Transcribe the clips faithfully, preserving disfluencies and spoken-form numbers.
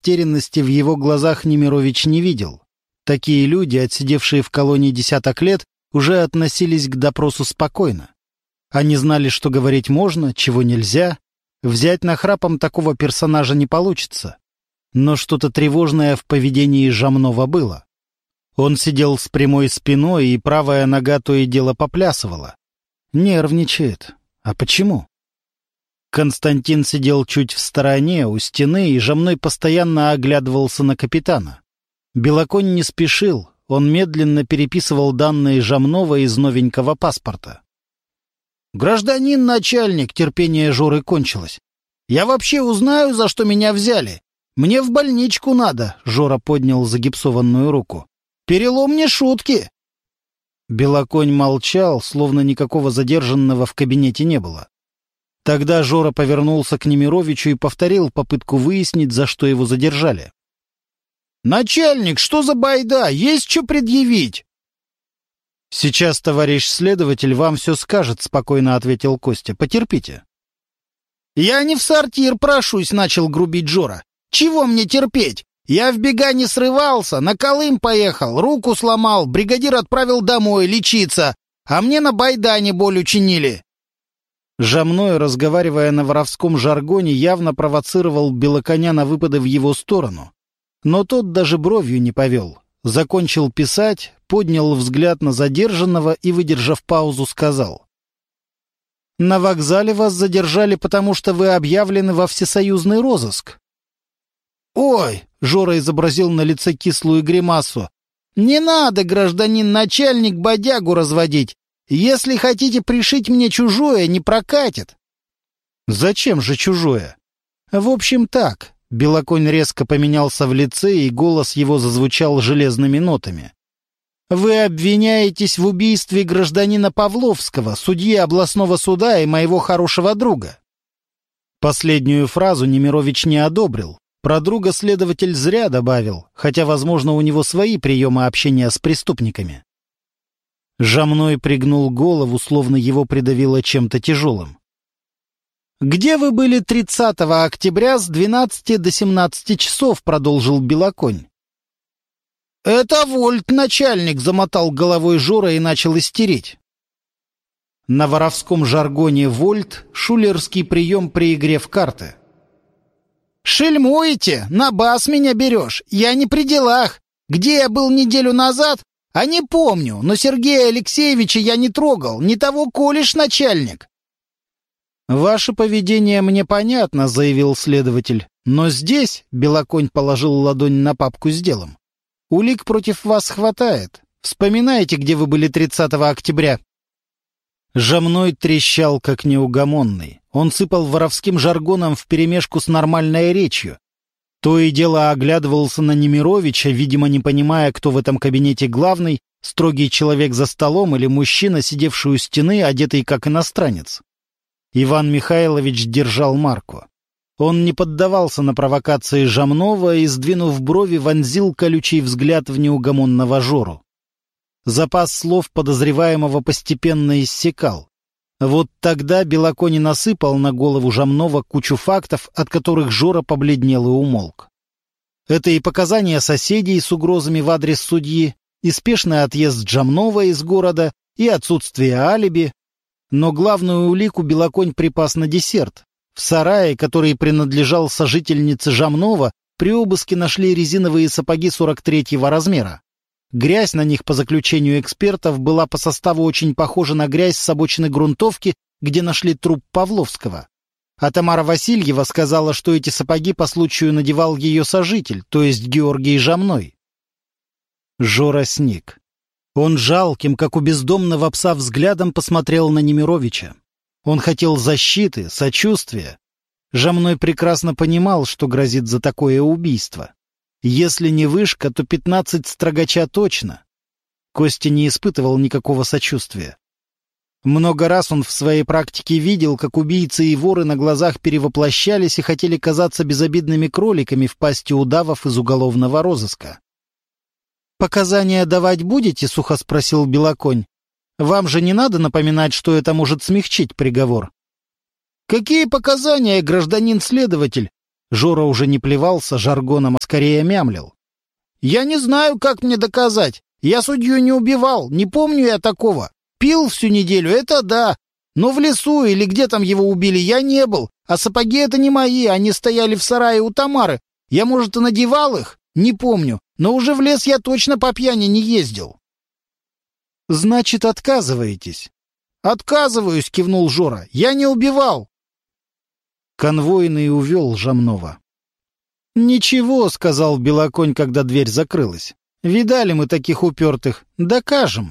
растерянности в его глазах Немирович не видел. Такие люди, отсидевшие в колонии десяток лет, уже относились к допросу спокойно. Они знали, что говорить можно, чего нельзя. Взять нахрапом такого персонажа не получится. Но что-то тревожное в поведении Жамнова было. Он сидел с прямой спиной, и правая нога то и дело поплясывала. Нервничает. А почему? Константин сидел чуть в стороне, у стены, и Жамной постоянно оглядывался на капитана. Белоконь не спешил, он медленно переписывал данные Жамнова из новенького паспорта. «Гражданин начальник», — терпение Жоры кончилось. «Я вообще узнаю, за что меня взяли. Мне в больничку надо», — Жора поднял загипсованную руку. «Перелом не шутки». Белоконь молчал, словно никакого задержанного в кабинете не было. Тогда Жора повернулся к Немировичу и повторил попытку выяснить, за что его задержали. «Начальник, что за байда? Есть что предъявить?» «Сейчас товарищ следователь вам все скажет», — спокойно ответил Костя. «Потерпите». «Я не в сортир прошусь», — начал грубить Жора. «Чего мне терпеть? Я в бега не срывался, на Колым поехал, руку сломал, бригадир отправил домой лечиться, а мне на байдане боль учинили». Жамной, разговаривая на воровском жаргоне, явно провоцировал Белоконя на выпады в его сторону. Но тот даже бровью не повел. Закончил писать, поднял взгляд на задержанного и, выдержав паузу, сказал: «На вокзале вас задержали, потому что вы объявлены во всесоюзный розыск». «Ой!» — Жора изобразил на лице кислую гримасу. «Не надо, гражданин начальник, бодягу разводить. Если хотите пришить мне чужое, не прокатит». «Зачем же чужое?» «В общем, так». Белоконь резко поменялся в лице, и голос его зазвучал железными нотами. «Вы обвиняетесь в убийстве гражданина Павловского, судьи областного суда и моего хорошего друга». Последнюю фразу Немирович не одобрил. Про друга следователь зря добавил, хотя, возможно, у него свои приемы общения с преступниками. Жамной пригнул голову, словно его придавило чем-то тяжелым. «Где вы были тридцатого октября с двенадцати до семнадцати часов?» — продолжил Белоконь. «Это вольт, начальник!» — замотал головой Жора и начал истерить. На воровском жаргоне вольт — шулерский прием при игре в карты. «Шельмуете? На бас меня берешь? Я не при делах. Где я был неделю назад? А не помню, но Сергея Алексеевича я не трогал, не того колешь, начальник». «Ваше поведение мне понятно», — заявил следователь. «Но здесь», — Белоконь положил ладонь на папку с делом, — «улик против вас хватает. Вспоминайте, где вы были тридцатого октября». Жамной трещал, как неугомонный. Он сыпал воровским жаргоном вперемешку с нормальной речью. То и дело оглядывался на Немировича, видимо, не понимая, кто в этом кабинете главный, строгий человек за столом или мужчина, сидевший у стены, одетый как иностранец. Иван Михайлович держал марку. Он не поддавался на провокации Жамнова и, сдвинув брови, вонзил колючий взгляд в неугомонного Жору. Запас слов подозреваемого постепенно иссякал. Вот тогда Белоконь насыпал на голову Жамнова кучу фактов, от которых Жора побледнел и умолк. Это и показания соседей с угрозами в адрес судьи, и спешный отъезд Жамнова из города, и отсутствие алиби. Но главную улику Белоконь припас на десерт. В сарае, который принадлежал сожительнице Жамнова, при обыске нашли резиновые сапоги сорок третьего размера. Грязь на них, по заключению экспертов, была по составу очень похожа на грязь с обочины грунтовки, где нашли труп Павловского. А Тамара Васильева сказала, что эти сапоги по случаю надевал ее сожитель, то есть Георгий Жамной. Жора сник. Он жалким, как у бездомного пса, взглядом посмотрел на Немировича. Он хотел защиты, сочувствия. Жамной прекрасно понимал, что грозит за такое убийство. Если не вышка, то пятнадцать строгача точно. Костя не испытывал никакого сочувствия. Много раз он в своей практике видел, как убийцы и воры на глазах перевоплощались и хотели казаться безобидными кроликами в пасти удавов из уголовного розыска. «Показания давать будете?» — сухо спросил Белоконь. «Вам же не надо напоминать, что это может смягчить приговор». «Какие показания, гражданин следователь? Жора уже не плевался жаргоном, а скорее мямлил. «Я не знаю, как мне доказать. Я судью не убивал, не помню я такого. Пил всю неделю, это да. Но в лесу или где там его убили я не был. А сапоги это не мои, они стояли в сарае у Тамары. Я, может, и надевал их? Не помню. Но уже в лес я точно по пьяни не ездил». «Значит, отказываетесь?» «Отказываюсь», — кивнул Жора. «Я не убивал». Конвойный увел Жамнова. «Ничего», — сказал Белоконь, когда дверь закрылась. «Видали мы таких упертых. Докажем».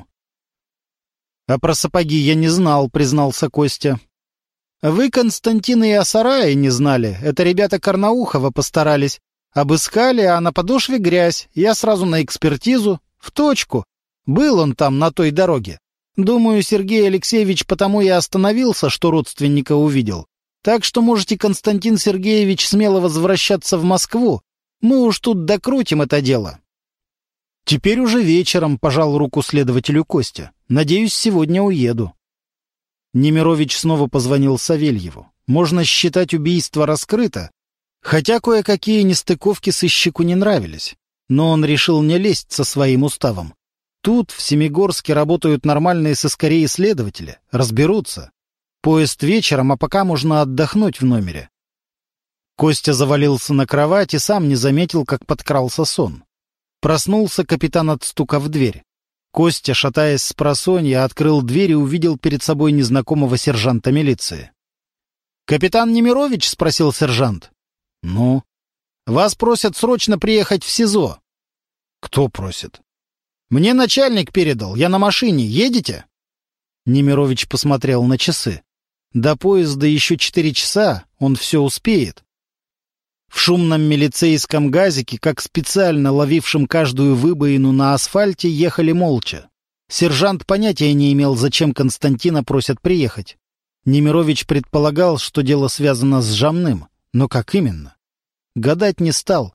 «А про сапоги я не знал», — признался Костя. «Вы Константина и о сарае не знали. Это ребята Карнаухова постарались. Обыскали, а на подошве грязь. Я сразу на экспертизу. В точку. Был он там, на той дороге. Думаю, Сергей Алексеевич потому и остановился, что родственника увидел. Так что можете, Константин Сергеевич, смело возвращаться в Москву. Мы уж тут докрутим это дело». «Теперь уже вечером», — пожал руку следователю Костя. «Надеюсь, сегодня уеду». Немирович снова позвонил Савельеву. Можно считать, убийство раскрыто, хотя кое-какие нестыковки сыщику не нравились. Но он решил не лезть со своим уставом. Тут, в Семигорске, работают нормальные сыскари и следователи. Разберутся. Поезд вечером, а пока можно отдохнуть в номере. Костя завалился на кровать и сам не заметил, как подкрался сон. Проснулся капитан от стука в дверь. Костя, шатаясь с просонья, открыл дверь и увидел перед собой незнакомого сержанта милиции. «Капитан Немирович?» — спросил сержант. «Ну?» «Вас просят срочно приехать в СИЗО». «Кто просит?» «Мне начальник передал. Я на машине. Едете?» Немирович посмотрел на часы. До поезда еще четыре часа. Он все успеет. В шумном милицейском газике, как специально ловившем каждую выбоину на асфальте, ехали молча. Сержант понятия не имел, зачем Константина просят приехать. Немирович предполагал, что дело связано с Жамным. Но как именно? Гадать не стал.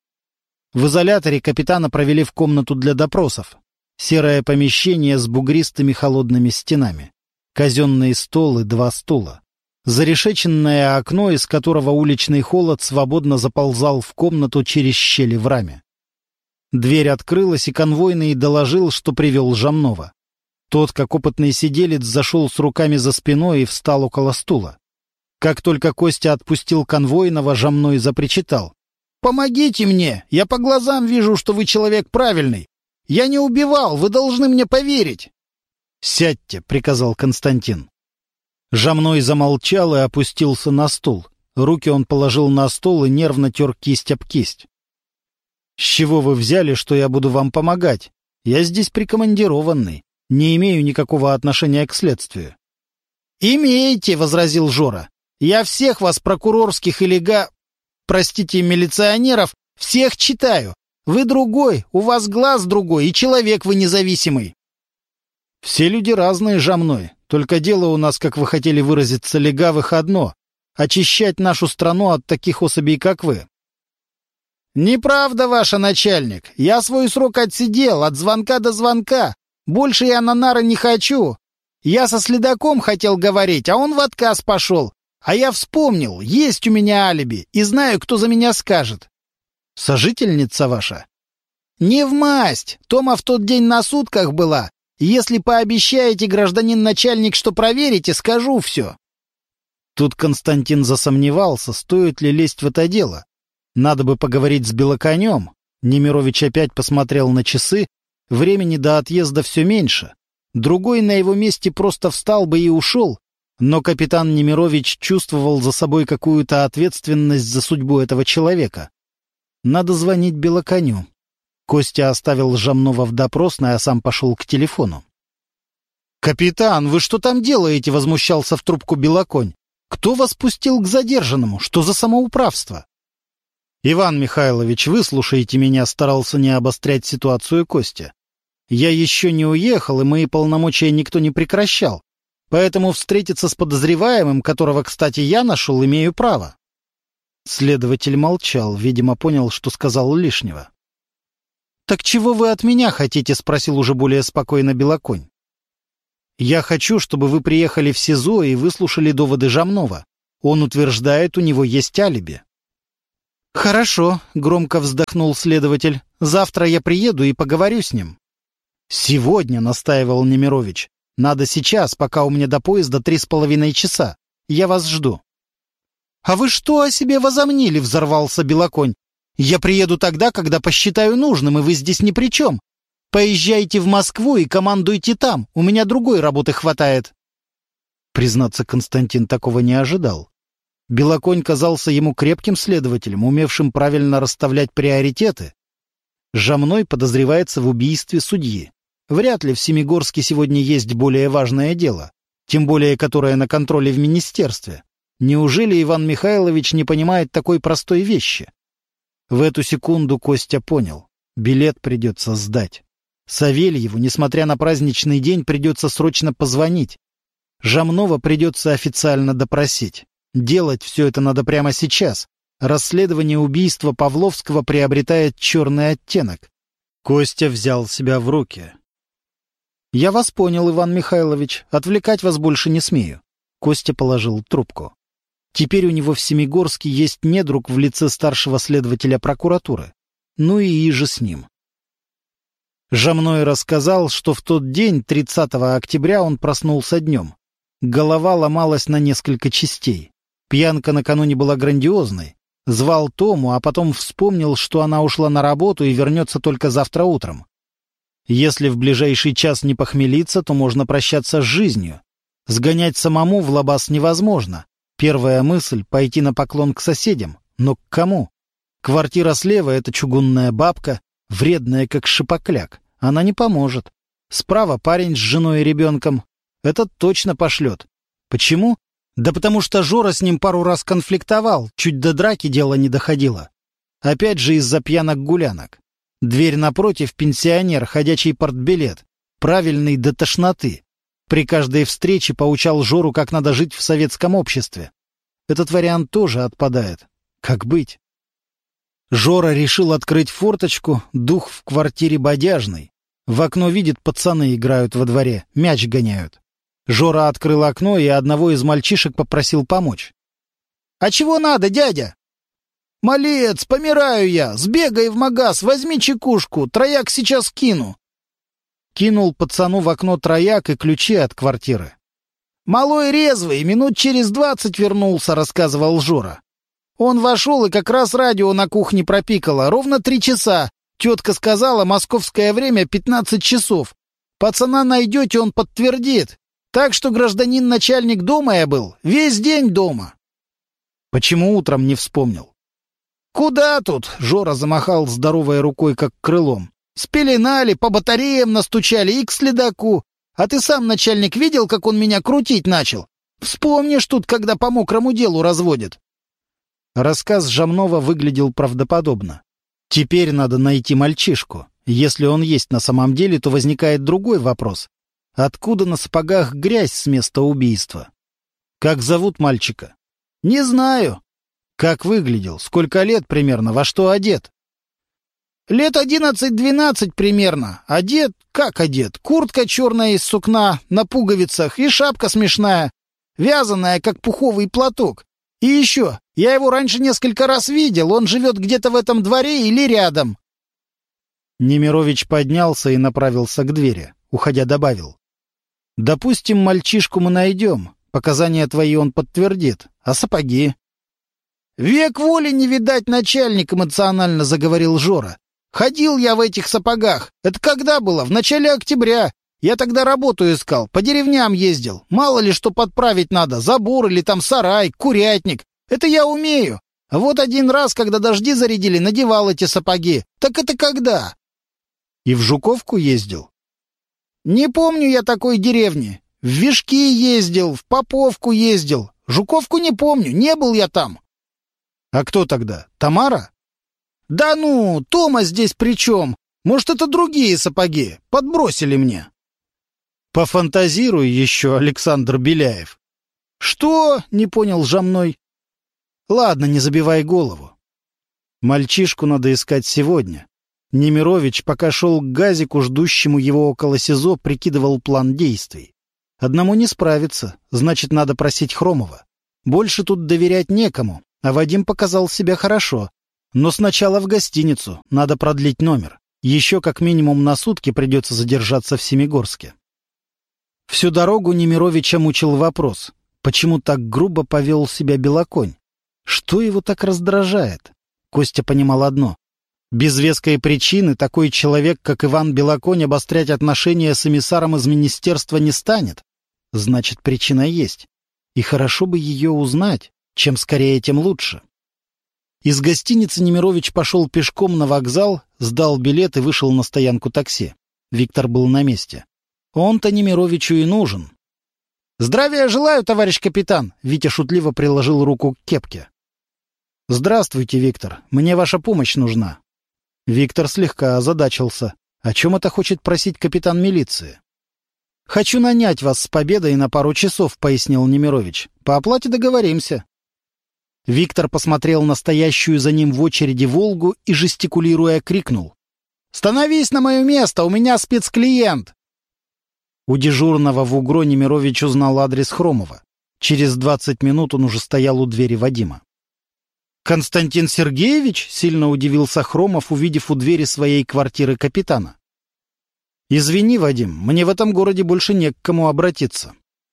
В изоляторе капитана провели в комнату для допросов. Серое помещение с бугристыми холодными стенами. Казенный стол и два стула. Зарешеченное окно, из которого уличный холод свободно заползал в комнату через щели в раме. Дверь открылась, и конвойный доложил, что привел Жамнова. Тот, как опытный сиделец, зашел с руками за спиной и встал около стула. Как только Костя отпустил конвойного, Жамной запричитал. «Помогите мне! Я по глазам вижу, что вы человек правильный. Я не убивал, вы должны мне поверить!» «Сядьте», — приказал Константин. Жамной замолчал и опустился на стул. Руки он положил на стол и нервно тер кисть об кисть. «С чего вы взяли, что я буду вам помогать? Я здесь прикомандированный, не имею никакого отношения к следствию». «Имеете», — возразил Жора. «Я всех вас, прокурорских или га... простите, милиционеров, всех читаю. Вы другой, у вас глаз другой, и человек вы независимый». «Все люди разные, Жамной. Только дело у нас, как вы хотели выразиться, легавых одно — очищать нашу страну от таких особей, как вы». «Неправда, ваша начальник. Я свой срок отсидел, от звонка до звонка. Больше я на нары не хочу. Я со следаком хотел говорить, а он в отказ пошел. А я вспомнил, есть у меня алиби, и знаю, кто за меня скажет». «Сожительница ваша?» «Не вмасть. Тома в тот день на сутках была. Если пообещаете, гражданин начальник, что проверите, скажу все». Тут Константин засомневался, стоит ли лезть в это дело. Надо бы поговорить с Белоконем. Немирович опять посмотрел на часы. Времени до отъезда все меньше. Другой на его месте просто встал бы и ушел. Но капитан Немирович чувствовал за собой какую-то ответственность за судьбу этого человека. Надо звонить Белоконю. Костя оставил Жамнова в допросной, а сам пошел к телефону. «Капитан, вы что там делаете?» — возмущался в трубку Белоконь. «Кто вас пустил к задержанному? Что за самоуправство?» «Иван Михайлович, выслушайте меня», — старался не обострять ситуацию Костя. «Я еще не уехал, и мои полномочия никто не прекращал. Поэтому встретиться с подозреваемым, которого, кстати, я нашел, имею право». Следователь молчал, видимо, понял, что сказал лишнего. «Так чего вы от меня хотите?» — спросил уже более спокойно Белоконь. «Я хочу, чтобы вы приехали в СИЗО и выслушали доводы Жамнова. Он утверждает, у него есть алиби». «Хорошо», — громко вздохнул следователь. «Завтра я приеду и поговорю с ним». «Сегодня», — настаивал Немирович. «Надо сейчас, пока у меня до поезда три с половиной часа. Я вас жду». «А вы что о себе возомнили?» — взорвался Белоконь. «Я приеду тогда, когда посчитаю нужным, и вы здесь ни при чем. Поезжайте в Москву и командуйте там. У меня другой работы хватает». Признаться, Константин такого не ожидал. Белоконь казался ему крепким следователем, умевшим правильно расставлять приоритеты. Жамной подозревается в убийстве судьи. Вряд ли в Семигорске сегодня есть более важное дело, тем более которое на контроле в министерстве. Неужели Иван Михайлович не понимает такой простой вещи? В эту секунду Костя понял. Билет придется сдать. Савельеву, несмотря на праздничный день, придется срочно позвонить. Жамнова придется официально допросить. Делать все это надо прямо сейчас. Расследование убийства Павловского приобретает черный оттенок. Костя взял себя в руки. «Я вас понял, Иван Михайлович. Отвлекать вас больше не смею». Костя положил трубку. Теперь у него в Семигорске есть недруг в лице старшего следователя прокуратуры. Ну и иже с ним. Жамной рассказал, что в тот день, тридцатого октября, он проснулся днем. Голова ломалась на несколько частей. Пьянка накануне была грандиозной. Звал Тому, а потом вспомнил, что она ушла на работу и вернется только завтра утром. Если в ближайший час не похмелиться, то можно прощаться с жизнью. Сгонять самому в лабаз невозможно. Первая мысль — пойти на поклон к соседям. Но к кому? Квартира слева — это чугунная бабка, вредная как шипокляк. Она не поможет. Справа парень с женой и ребенком. Этот точно пошлет. Почему? Да потому что Жора с ним пару раз конфликтовал, чуть до драки дело не доходило. Опять же из-за пьянок-гулянок. Дверь напротив — пенсионер, ходячий портбилет. Правильный до тошноты. При каждой встрече поучал Жору, как надо жить в советском обществе. Этот вариант тоже отпадает. Как быть? Жора решил открыть форточку, дух в квартире бодяжный. В окно видит, пацаны играют во дворе, мяч гоняют. Жора открыл окно и одного из мальчишек попросил помочь. «А чего надо, дядя?» «Малец, помираю я! Сбегай в магаз, возьми чекушку, трояк сейчас кину!» Кинул пацану в окно трояк и ключи от квартиры. «Малой резвый, минут через двадцать вернулся», — рассказывал Жора. «Он вошел и как раз радио на кухне пропикало, ровно три часа. Тетка сказала, московское время пятнадцать часов. Пацана найдете, он подтвердит. Так что гражданин начальник дома я был, весь день дома». Почему утром не вспомнил? «Куда тут?» — Жора замахал здоровой рукой, как крылом. «Спеленали, по батареям настучали и к следаку. А ты сам, начальник, видел, как он меня крутить начал? Вспомнишь тут, когда по мокрому делу разводят». Рассказ Жамнова выглядел правдоподобно. Теперь надо найти мальчишку. Если он есть на самом деле, то возникает другой вопрос. Откуда на сапогах грязь с места убийства? Как зовут мальчика? Не знаю. Как выглядел? Сколько лет примерно? Во что одет? Лет одиннадцать-двенадцать примерно. Одет? Как одет? Куртка черная из сукна, на пуговицах, и шапка смешная, вязаная, как пуховый платок. И еще, я его раньше несколько раз видел, он живет где-то в этом дворе или рядом. Немирович поднялся и направился к двери, уходя добавил. «Допустим, мальчишку мы найдем, показания твои он подтвердит, а сапоги?» «Век воли не видать, начальник», — эмоционально заговорил Жора. «Ходил я в этих сапогах. Это когда было? В начале октября. Я тогда работу искал, по деревням ездил. Мало ли что подправить надо, забор или там сарай, курятник. Это я умею. А вот один раз, когда дожди зарядили, надевал эти сапоги. Так это когда?» «И в Жуковку ездил?» «Не помню я такой деревни. В Вишки ездил, в Поповку ездил. Жуковку не помню, не был я там». «А кто тогда? Тамара?» «Да ну, Тома здесь при чем? Может, это другие сапоги? Подбросили мне». «Пофантазируй еще, Александр Беляев». «Что?» — не понял Жамной. «Ладно, не забивай голову. Мальчишку надо искать сегодня». Немирович, пока шел к газику, ждущему его около СИЗО, прикидывал план действий. Одному не справиться, значит, надо просить Хромова. Больше тут доверять некому, а Вадим показал себя хорошо. Но сначала в гостиницу, надо продлить номер. Еще как минимум на сутки придется задержаться в Семигорске. Всю дорогу Немировича мучил вопрос, почему так грубо повел себя Белоконь? Что его так раздражает? Костя понимал одно. Без веской причины такой человек, как Иван Белоконь, обострять отношения с эмиссаром из министерства не станет. Значит, причина есть. И хорошо бы ее узнать. Чем скорее, тем лучше. Из гостиницы Немирович пошел пешком на вокзал, сдал билет и вышел на стоянку такси. Виктор был на месте. Он-то Немировичу и нужен. «Здравия желаю, товарищ капитан!» Витя шутливо приложил руку к кепке. «Здравствуйте, Виктор. Мне ваша помощь нужна». Виктор слегка озадачился. О чем это хочет просить капитан милиции? «Хочу нанять вас с Победой на пару часов», — пояснил Немирович. «По оплате договоримся». Виктор посмотрел на стоящую за ним в очереди «Волгу» и, жестикулируя, крикнул: «Становись на мое место, у меня спецклиент!» У дежурного в УГРО Немирович узнал адрес Хромова. Через двадцать минут он уже стоял у двери Вадима. «Константин Сергеевич?» — сильно удивился Хромов, увидев у двери своей квартиры капитана. «Извини, Вадим, мне в этом городе больше не к кому обратиться».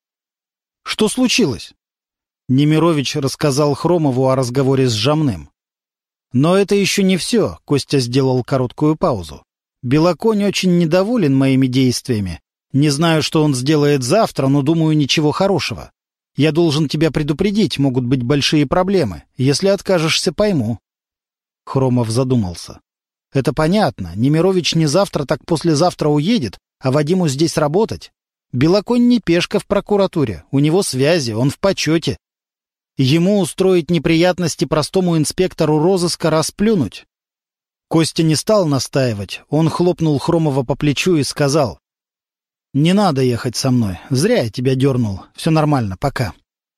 «Что случилось?» Немирович рассказал Хромову о разговоре с Жамным. «Но это еще не все», — Костя сделал короткую паузу. «Белоконь очень недоволен моими действиями. Не знаю, что он сделает завтра, но думаю, ничего хорошего. Я должен тебя предупредить, могут быть большие проблемы. Если откажешься, пойму». Хромов задумался. «Это понятно. Немирович не завтра, так послезавтра уедет, а Вадиму здесь работать. Белоконь не пешка в прокуратуре, у него связи, он в почете. Ему устроить неприятности простому инспектору розыска расплюнуть». Костя не стал настаивать. Он хлопнул Хромова по плечу и сказал: «Не надо ехать со мной. Зря я тебя дернул. Все нормально, пока».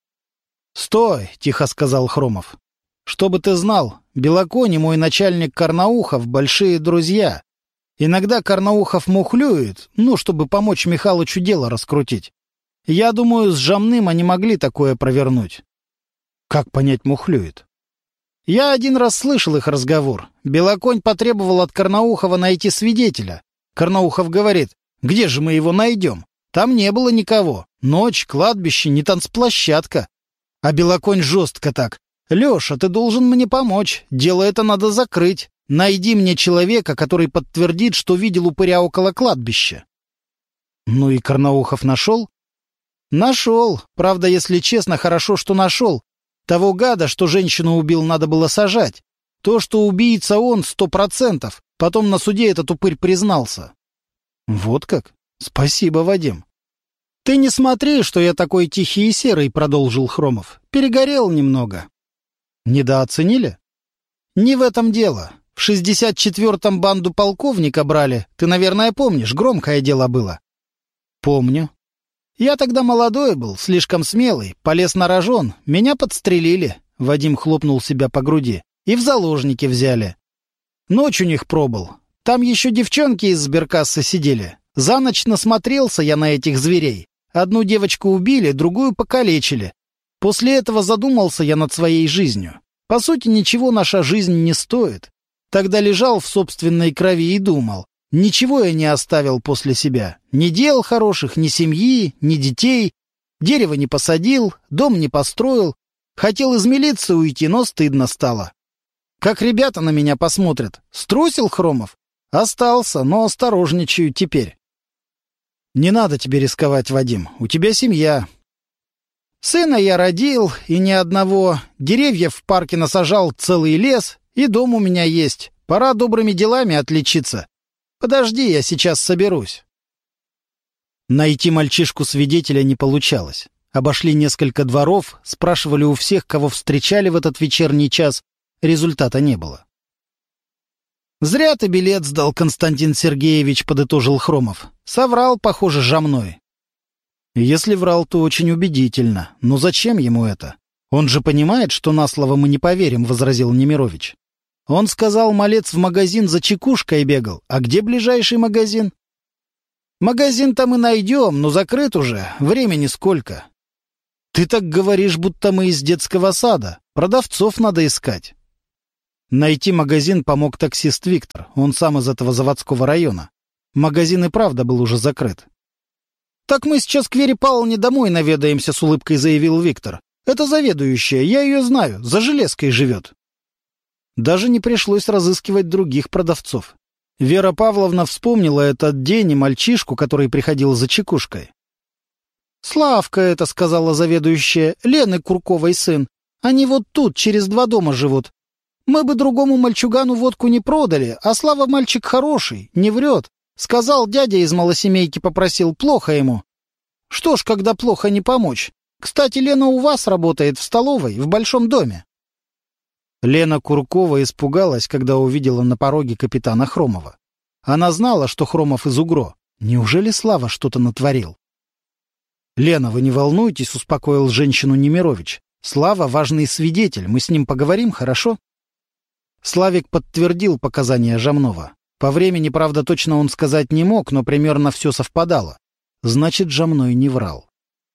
«Стой!» — тихо сказал Хромов. «Чтобы ты знал, Белоконь и мой начальник Карнаухов — большие друзья. Иногда Карнаухов мухлюет, ну, чтобы помочь Михалычу дело раскрутить. Я думаю, с Жамным они могли такое провернуть». «Как понять, мухлюет?» «Я один раз слышал их разговор. Белоконь потребовал от Карнаухова найти свидетеля. Карнаухов говорит: где же мы его найдем? Там не было никого. Ночь, кладбище, не танцплощадка. А Белоконь жестко так: Леша, ты должен мне помочь. Дело это надо закрыть. Найди мне человека, который подтвердит, что видел упыря около кладбища». «Ну и Карнаухов нашел?» «Нашел. Правда, если честно, хорошо, что нашел. Того гада, что женщину убил, надо было сажать. То, что убийца он, сто процентов. Потом на суде этот упырь признался». «Вот как? Спасибо, Вадим». «Ты не смотри, что я такой тихий и серый», — продолжил Хромов. «Перегорел немного». «Недооценили?» «Не в этом дело. В шестьдесят четвёртом банду полковника брали. Ты, наверное, помнишь, громкое дело было». «Помню». «Я тогда молодой был, слишком смелый, полез на рожон. Меня подстрелили», — Вадим хлопнул себя по груди. «И в заложники взяли. Ночь у них пробыл. Там еще девчонки из сберкассы сидели. За ночь насмотрелся я на этих зверей. Одну девочку убили, другую покалечили. После этого задумался я над своей жизнью. По сути, ничего наша жизнь не стоит. Тогда лежал в собственной крови и думал. Ничего я не оставил после себя. Ни дел хороших, ни семьи, ни детей. Дерево не посадил, дом не построил. Хотел из милиции уйти, но стыдно стало. Как ребята на меня посмотрят? Струсил Хромов? Остался, но осторожничаю теперь». «Не надо тебе рисковать, Вадим. У тебя семья». «Сына я родил, и ни одного. Деревьев в парке насажал целый лес, и дом у меня есть. Пора добрыми делами отличиться. Подожди, я сейчас соберусь». Найти мальчишку-свидетеля не получалось. Обошли несколько дворов, спрашивали у всех, кого встречали в этот вечерний час. Результата не было. «Зря ты билет сдал, Константин Сергеевич», — подытожил Хромов. «Соврал, похоже, Жамной». «Если врал, то очень убедительно. Но зачем ему это? Он же понимает, что на слово мы не поверим», — возразил Немирович. «Он сказал, малец в магазин за чекушкой бегал. А где ближайший магазин?» «Магазин там и найдем, но закрыт уже. Времени сколько?» «Ты так говоришь, будто мы из детского сада. Продавцов надо искать». Найти магазин помог таксист Виктор, он сам из этого заводского района. Магазин и правда был уже закрыт. «Так мы сейчас к Вере Павловне домой наведаемся», — с улыбкой заявил Виктор. «Это заведующая, я ее знаю, за железкой живет». Даже не пришлось разыскивать других продавцов. Вера Павловна вспомнила этот день и мальчишку, который приходил за чекушкой. «Славка это», — сказала заведующая, — «Лены Курковой сын. Они вот тут, через два дома живут. Мы бы другому мальчугану водку не продали, а Слава мальчик хороший, не врет. Сказал, дядя из малосемейки попросил, плохо ему. Что ж, когда плохо, не помочь. Кстати, Лена у вас работает в столовой, в большом доме». Лена Куркова испугалась, когда увидела на пороге капитана Хромова. Она знала, что Хромов из УГРО. Неужели Слава что-то натворил? «Лена, вы не волнуйтесь», — успокоил женщину Немирович. «Слава — важный свидетель, мы с ним поговорим, хорошо?» Славик подтвердил показания Жамнова. По времени, правда, точно он сказать не мог, но примерно все совпадало. Значит, Жамной не врал.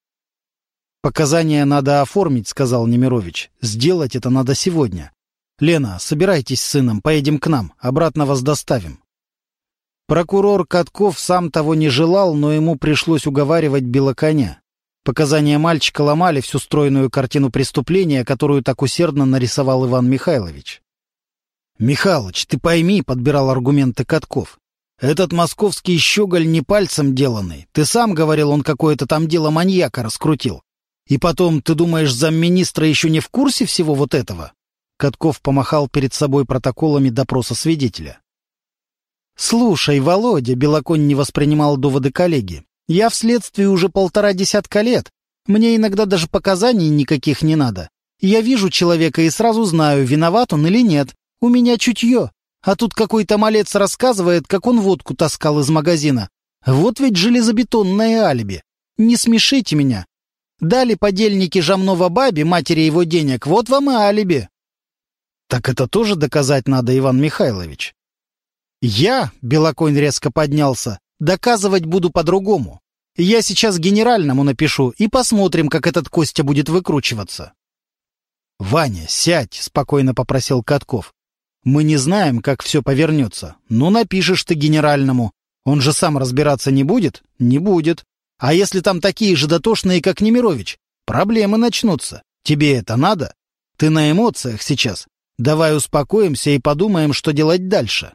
«Показания надо оформить», — сказал Немирович. «Сделать это надо сегодня. Лена, собирайтесь с сыном, поедем к нам, обратно вас доставим». Прокурор Катков сам того не желал, но ему пришлось уговаривать Белоконя. Показания мальчика ломали всю стройную картину преступления, которую так усердно нарисовал Иван Михайлович. «Михалыч, ты пойми», — подбирал аргументы Катков. «Этот московский щеголь не пальцем деланный. Ты сам говорил, он какое-то там дело маньяка раскрутил. И потом, ты думаешь, замминистра еще не в курсе всего вот этого?» Катков помахал перед собой протоколами допроса свидетеля. «Слушай, Володя», — Белоконь не воспринимал доводы коллеги, — «я в следствии уже полтора десятка лет. Мне иногда даже показаний никаких не надо. Я вижу человека и сразу знаю, виноват он или нет. У меня чутье. А тут какой-то малец рассказывает, как он водку таскал из магазина. Вот ведь железобетонное алиби. Не смешите меня. Дали подельники Жамнова бабе, матери его денег, вот вам и алиби». «Так это тоже доказать надо, Иван Михайлович?» «Я», — Белоконь резко поднялся, — «доказывать буду по-другому. Я сейчас генеральному напишу, и посмотрим, как этот Костя будет выкручиваться». «Ваня, сядь», — спокойно попросил Катков. «Мы не знаем, как все повернется. Ну, напишешь ты генеральному. Он же сам разбираться не будет? Не будет. А если там такие же дотошные, как Немирович? Проблемы начнутся. Тебе это надо? Ты на эмоциях сейчас. Давай успокоимся и подумаем, что делать дальше».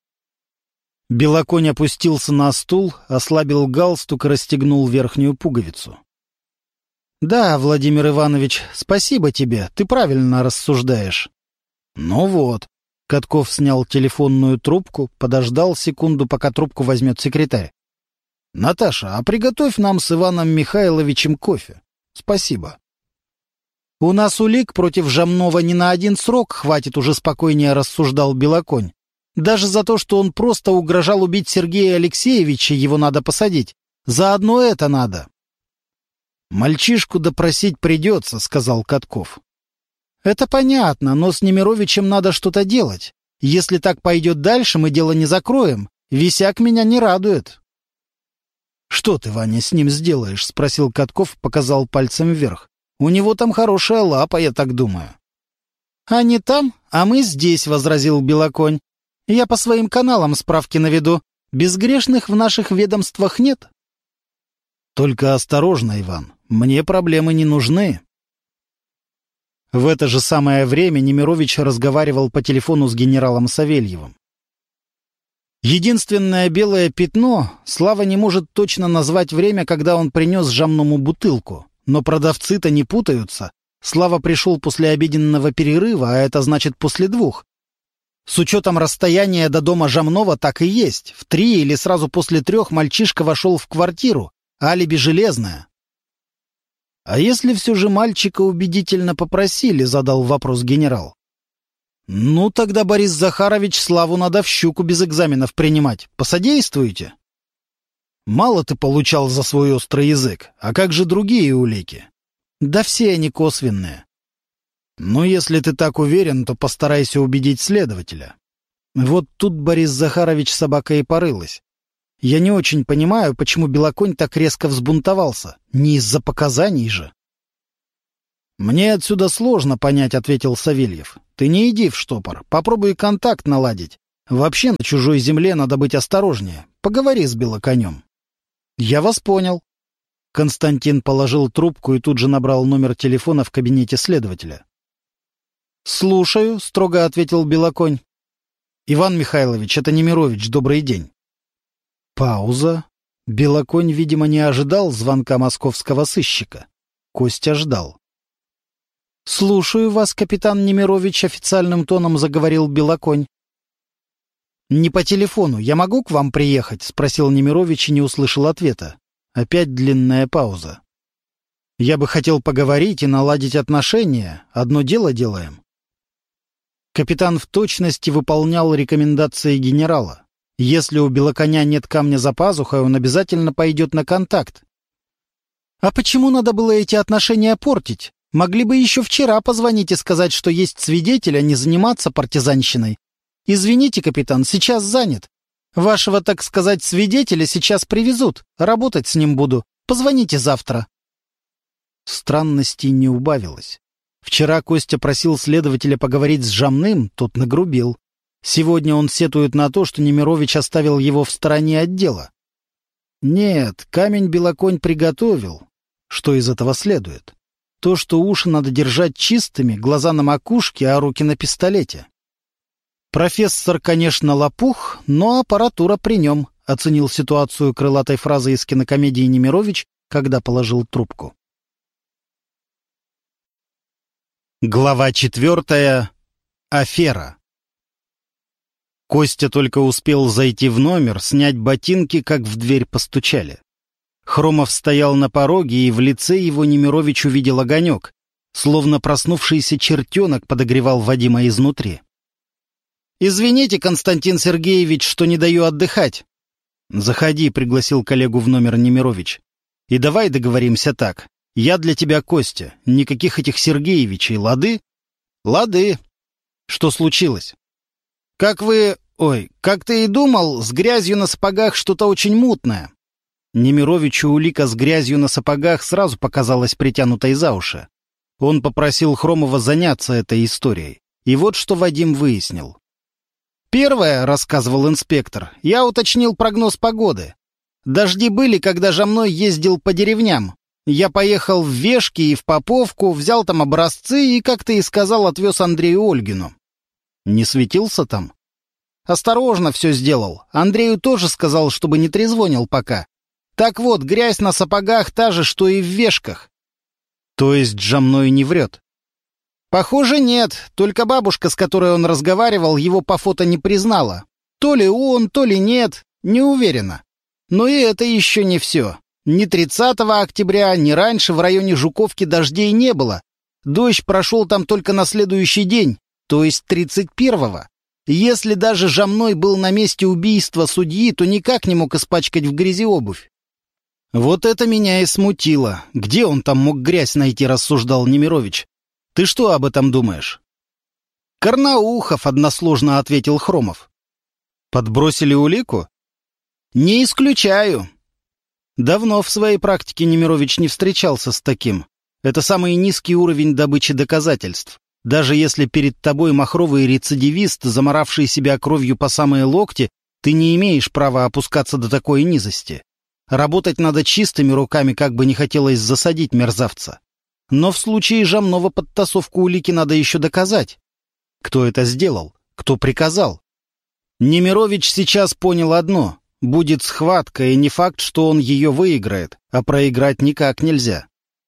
Белоконь опустился на стул, ослабил галстук и расстегнул верхнюю пуговицу. «Да, Владимир Иванович, спасибо тебе, ты правильно рассуждаешь». «Ну вот». Катков снял телефонную трубку, подождал секунду, пока трубку возьмет секретарь. «Наташа, а приготовь нам с Иваном Михайловичем кофе. Спасибо». «У нас улик против Жамнова не на один срок хватит», — уже спокойнее рассуждал Белоконь. «Даже за то, что он просто угрожал убить Сергея Алексеевича, его надо посадить. Заодно это надо». «Мальчишку допросить придется», — сказал Катков. «Это понятно, но с Немировичем надо что-то делать. Если так пойдет дальше, мы дело не закроем. Висяк меня не радует». «Что ты, Ваня, с ним сделаешь?» — спросил Катков, показал пальцем вверх. «У него там хорошая лапа, я так думаю». «Они там, а мы здесь», — возразил Белоконь. «Я по своим каналам справки наведу. Безгрешных в наших ведомствах нет». «Только осторожно, Иван, мне проблемы не нужны». В это же самое время Немирович разговаривал по телефону с генералом Савельевым. Единственное белое пятно — Слава не может точно назвать время, когда он принес Жамному бутылку. Но продавцы-то не путаются. Слава пришел после обеденного перерыва, а это значит после двух. С учетом расстояния до дома Жамнова так и есть. В три или сразу после трех мальчишка вошел в квартиру. Алиби железное. «А если все же мальчика убедительно попросили?» — задал вопрос генерал. «Ну, тогда, Борис Захарович, Славу надо в щуку без экзаменов принимать. Посодействуете?» «Мало ты получал за свой острый язык. А как же другие улики?» «Да все они косвенные». «Ну, если ты так уверен, то постарайся убедить следователя». Вот тут, Борис Захарович, собака и порылась. Я не очень понимаю, почему Белоконь так резко взбунтовался. Не из-за показаний же. «Мне отсюда сложно понять», — ответил Савельев. «Ты не иди в штопор, попробуй контакт наладить. Вообще на чужой земле надо быть осторожнее. Поговори с белоконем». «Я вас понял». Константин положил трубку и тут же набрал номер телефона в кабинете следователя. «Слушаю», — строго ответил Белоконь. «Иван Михайлович, это Немирович, добрый день». Пауза. Белоконь, видимо, не ожидал звонка московского сыщика. Костя ждал. «Слушаю вас, капитан Немирович», — официальным тоном заговорил Белоконь. «Не по телефону. Я могу к вам приехать?» — спросил Немирович и не услышал ответа. Опять длинная пауза. «Я бы хотел поговорить и наладить отношения. Одно дело делаем». Капитан в точности выполнял рекомендации генерала. Если у Белоконя нет камня за пазухой, он обязательно пойдет на контакт. «А почему надо было эти отношения портить? Могли бы еще вчера позвонить и сказать, что есть свидетель, а не заниматься партизанщиной. Извините, капитан, сейчас занят. Вашего, так сказать, свидетеля сейчас привезут. Работать с ним буду. Позвоните завтра». Странностей не убавилось. Вчера Костя просил следователя поговорить с Жамным, тот нагрубил. Сегодня он сетует на то, что Немирович оставил его в стороне от дела. Нет, камень Белоконь приготовил. Что из этого следует? То, что уши надо держать чистыми, глаза на макушке, а руки на пистолете. Профессор, конечно, лопух, но аппаратура при нем, оценил ситуацию крылатой фразой из кинокомедии Немирович, когда положил трубку. Глава четвертая. Афера. Костя только успел зайти в номер, снять ботинки, как в дверь постучали. Хромов стоял на пороге, и в лице его Немирович увидел огонек, словно проснувшийся чертенок подогревал Вадима изнутри. «Извините, Константин Сергеевич, что не даю отдыхать». «Заходи», — пригласил коллегу в номер Немирович. «И давай договоримся так. Я для тебя Костя. Никаких этих Сергеевичей, лады?» «Лады». «Что случилось?» «Как вы... Ой, как ты и думал, с грязью на сапогах что-то очень мутное». Немировичу улика с грязью на сапогах сразу показалась притянутой за уши. Он попросил Хромова заняться этой историей. И вот что Вадим выяснил. «Первое, — рассказывал инспектор, — я уточнил прогноз погоды. Дожди были, когда Жамной ездил по деревням. Я поехал в Вешки и в Поповку, взял там образцы и, как ты и сказал, отвез Андрею Ольгину». «Не светился там?» «Осторожно все сделал. Андрею тоже сказал, чтобы не трезвонил пока. Так вот, грязь на сапогах та же, что и в Вешках». «То есть Жамной не врет?» «Похоже, нет. Только бабушка, с которой он разговаривал, его по фото не признала. То ли он, то ли нет, не уверена. Но и это еще не все. Ни тридцатого октября, ни раньше в районе Жуковки дождей не было. Дождь прошел там только на следующий день, то есть тридцать первого. Если даже Жамной был на месте убийства судьи, то никак не мог испачкать в грязи обувь». «Вот это меня и смутило. Где он там мог грязь найти?» — рассуждал Немирович. «Ты что об этом думаешь?» «Карнаухов», — односложно ответил Хромов. «Подбросили улику?» «Не исключаю». Давно в своей практике Немирович не встречался с таким. Это самый низкий уровень добычи доказательств. Даже если перед тобой махровый рецидивист, заморавший себя кровью по самые локти, ты не имеешь права опускаться до такой низости. Работать надо чистыми руками, как бы не хотелось засадить мерзавца. Но в случае Жамнова подтасовку улики надо еще доказать. Кто это сделал? Кто приказал? Немирович сейчас понял одно. Будет схватка, и не факт, что он ее выиграет, а проиграть никак нельзя.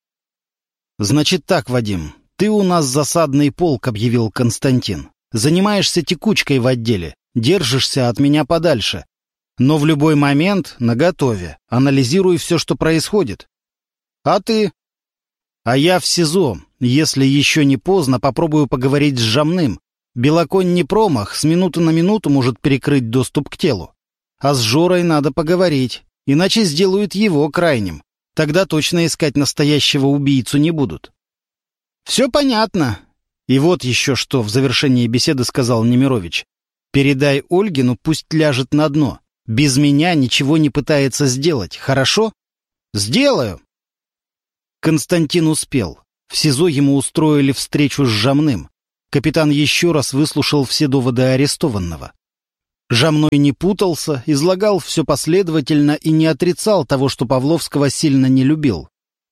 «Значит так, Вадим, ты у нас засадный полк», — объявил Константин. «Занимаешься текучкой в отделе, держишься от меня подальше. Но в любой момент наготове, анализируй все, что происходит». «А ты?» «А я в СИЗО. Если еще не поздно, попробую поговорить с Жамным. Белоконь не промах, с минуты на минуту может перекрыть доступ к телу. А с Жорой надо поговорить, иначе сделают его крайним. Тогда точно искать настоящего убийцу не будут». «Все понятно». «И вот еще что», — в завершении беседы сказал Немирович. «Передай Ольгину, пусть ляжет на дно. Без меня ничего не пытается сделать, хорошо?» «Сделаю». Константин успел. В СИЗО ему устроили встречу с Жамным. Капитан еще раз выслушал все доводы арестованного. Жамной не путался, излагал все последовательно и не отрицал того, что Павловского сильно не любил.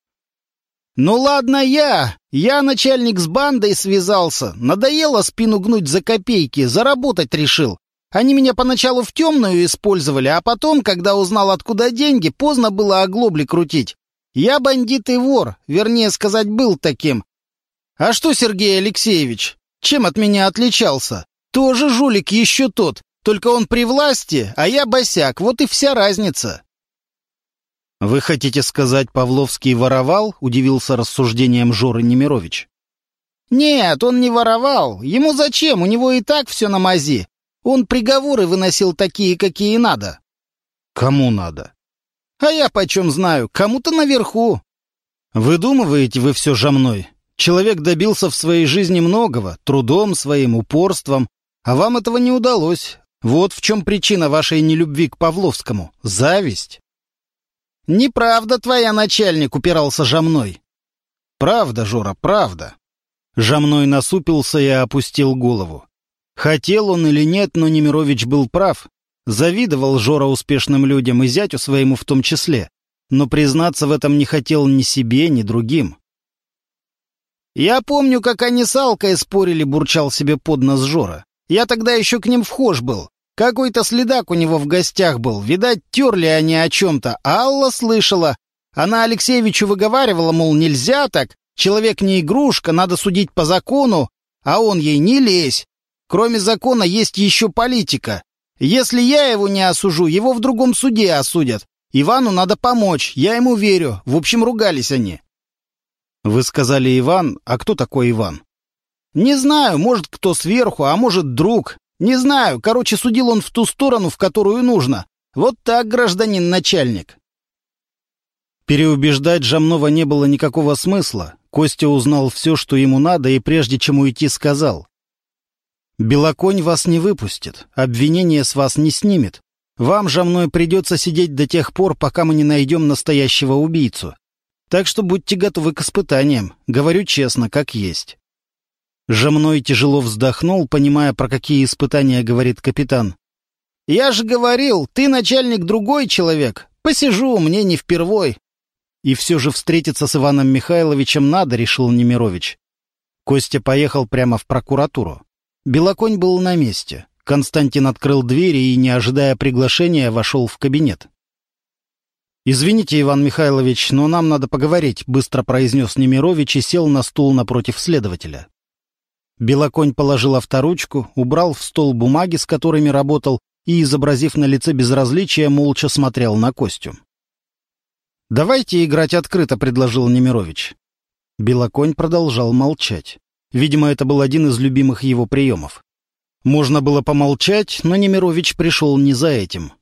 «Ну ладно я! Я, начальник, с бандой связался. Надоело спину гнуть за копейки, заработать решил. Они меня поначалу в темную использовали, а потом, когда узнал, откуда деньги, поздно было оглобли крутить. Я бандит и вор, вернее сказать, был таким. А что, Сергей Алексеевич, чем от меня отличался? Тоже жулик еще тот, только он при власти, а я босяк, вот и вся разница». «Вы хотите сказать, Павловский воровал?» — удивился рассуждением Жоры Немирович. «Нет, он не воровал. Ему зачем? У него и так все на мази. Он приговоры выносил такие, какие надо». «Кому надо?» «А я почем знаю? Кому-то наверху». «Выдумываете вы все, Жамной. Человек добился в своей жизни многого, трудом своим, упорством, а вам этого не удалось. Вот в чем причина вашей нелюбви к Павловскому. Зависть». «Неправда твоя, начальник», — упирался Жамной. «Правда, Жора, правда». Жамной насупился и опустил голову. Хотел он или нет, но Немирович был прав. Завидовал Жора успешным людям и зятю своему в том числе, но признаться в этом не хотел ни себе, ни другим. «Я помню, как они с Алкой спорили», — бурчал себе под нос Жора. «Я тогда еще к ним вхож был. Какой-то следак у него в гостях был. Видать, терли они о чем-то. Алла слышала. Она Алексеевичу выговаривала, мол, нельзя так. Человек не игрушка, надо судить по закону. А он ей не лезь. Кроме закона есть еще политика. Если я его не осужу, его в другом суде осудят. Ивану надо помочь, я ему верю. В общем, ругались они». «Вы сказали Иван, а кто такой Иван?» «Не знаю, может, кто сверху, а может, друг. Не знаю, короче, судил он в ту сторону, в которую нужно. Вот так, гражданин начальник». Переубеждать Жамнова не было никакого смысла. Костя узнал все, что ему надо, и прежде чем уйти, сказал: «Белоконь вас не выпустит, обвинение с вас не снимет. Вам, Жамной, придется сидеть до тех пор, пока мы не найдем настоящего убийцу. Так что будьте готовы к испытаниям, говорю честно, как есть». Жамной тяжело вздохнул, понимая, про какие испытания говорит капитан. «Я же говорил, ты, начальник, другой человек. Посижу, мне не впервой». И все же встретиться с Иваном Михайловичем надо, решил Немирович. Костя поехал прямо в прокуратуру. Белоконь был на месте. Константин открыл двери и, не ожидая приглашения, вошел в кабинет. «Извините, Иван Михайлович, но нам надо поговорить», — быстро произнес Немирович и сел на стул напротив следователя. Белоконь положил авторучку, убрал в стол бумаги, с которыми работал, и, изобразив на лице безразличие, молча смотрел на Костю. «Давайте играть открыто», — предложил Немирович. Белоконь продолжал молчать. Видимо, это был один из любимых его приемов. Можно было помолчать, но Немирович пришел не за этим.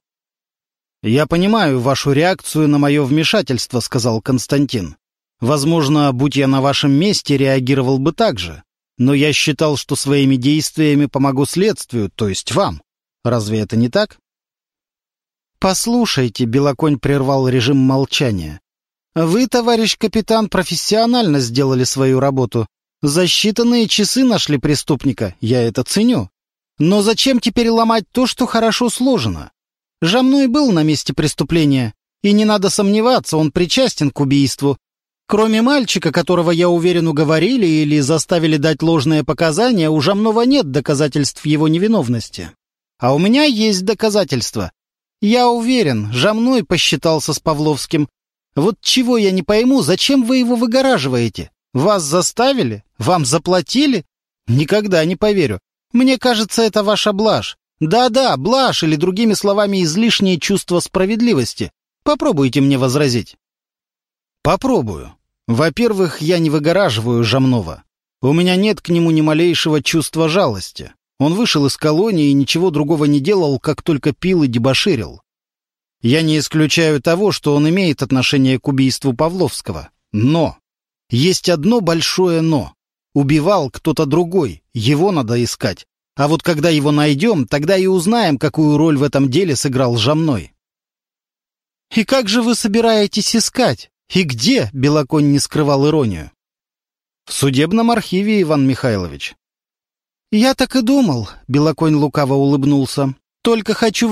«Я понимаю вашу реакцию на мое вмешательство», — сказал Константин. «Возможно, будь я на вашем месте, реагировал бы так же. Но я считал, что своими действиями помогу следствию, то есть вам. Разве это не так?» «Послушайте», — Белоконь прервал режим молчания. «Вы, товарищ капитан, профессионально сделали свою работу. За считанные часы нашли преступника, я это ценю. Но зачем теперь ломать то, что хорошо сложено? Жамной был на месте преступления, и не надо сомневаться, он причастен к убийству. Кроме мальчика, которого, я уверен, уговорили или заставили дать ложные показания, у Жамнова нет доказательств его невиновности. А у меня есть доказательства. Я уверен, Жамной посчитался с Павловским. Вот чего я не пойму, зачем вы его выгораживаете? Вас заставили? Вам заплатили? Никогда не поверю. Мне кажется, это ваша блажь. Да-да, блажь, или, другими словами, излишнее чувство справедливости. Попробуйте мне возразить». «Попробую. Во-первых, я не выгораживаю Жамнова. У меня нет к нему ни малейшего чувства жалости. Он вышел из колонии и ничего другого не делал, как только пил и дебоширил. Я не исключаю того, что он имеет отношение к убийству Павловского. Но есть одно большое «но». Убивал кто-то другой, его надо искать. А вот когда его найдем, тогда и узнаем, какую роль в этом деле сыграл Жамной». «И как же вы собираетесь искать? И где?» — Белоконь не скрывал иронию. В судебном архиве, Иван Михайлович. «Я так и думал», — Белоконь лукаво улыбнулся. «Только хочу